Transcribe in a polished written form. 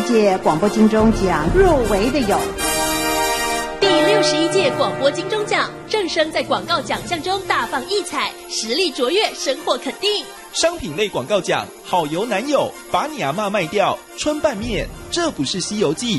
届广播金钟奖入围的有第61届广播金钟奖，正声在广告奖项中大放异彩，实力卓越，深获肯定。 商品类广告奖，好油男友，把你阿嬷卖掉，春拌面，这不是西游记，